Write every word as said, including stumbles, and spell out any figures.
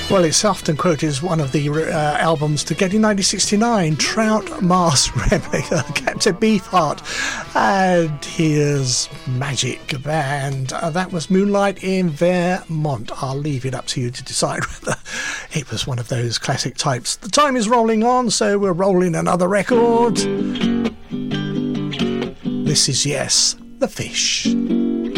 Well, it's often quoted as one of the uh, albums to get in nineteen sixty-nine. Trout Mask Replica, Captain Beefheart, and his Magic Band. Uh, that was Moonlight in Vermont. I'll leave it up to you to decide whether it was one of those classic types. The time is rolling on, so we're rolling another record. This is Yes, The Fish.